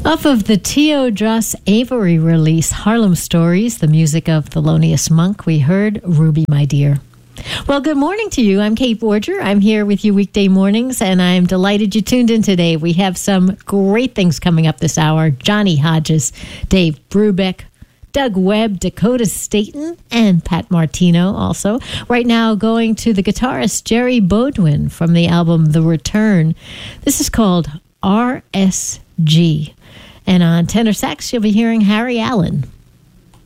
Off of the Teodros Avery release, Harlem Stories, the music of Thelonious Monk, we heard Ruby, My Dear. Well, good morning to you. I'm Kate Borger. I'm here with you weekday mornings, and I'm delighted you tuned in today. We have some great things coming up this hour. Johnny Hodges, Dave Brubeck, Doug Webb, Dakota Staten, and Pat Martino also. Right now, going to the guitarist Jerry Bodwin from the album The Return. This is called RSG. And on tenor sax, you'll be hearing Harry Allen.